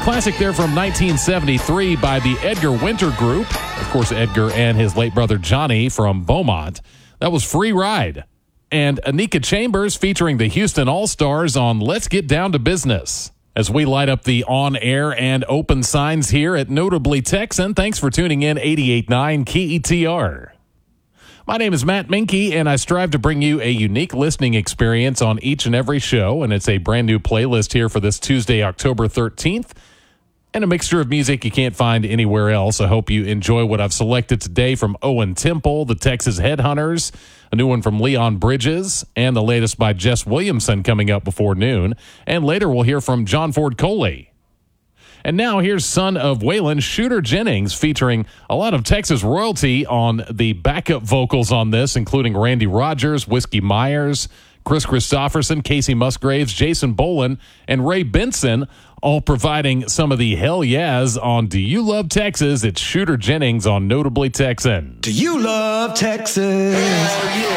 classic there from 1973 by the Edgar Winter Group. Of course, Edgar and his late brother Johnny from Beaumont. That was Free Ride. And Anika Chambers featuring the Houston All-Stars on Let's Get Down to Business. As we light up the on-air and open signs here at Notably Texan, thanks for tuning in 88.9 KETR. My name is Matt Minke, and I strive to bring you a unique listening experience on each and every show, and it's a brand new playlist here for this Tuesday, October 13th, and a mixture of music you can't find anywhere else. I hope you enjoy what I've selected today from Owen Temple, the Texas Headhunters, a new one from Leon Bridges, and the latest by Jess Williamson coming up before noon. And later we'll hear from John Ford Coley. And now here's son of Waylon, Shooter Jennings, featuring a lot of Texas royalty on the backup vocals on this, including Randy Rogers, Whiskey Myers, Chris Christopherson, Casey Musgraves, Jason Boland, and Ray Benson, all providing some of the hell yeahs on Do You Love Texas? It's Shooter Jennings on Notably Texan. Do you love Texas?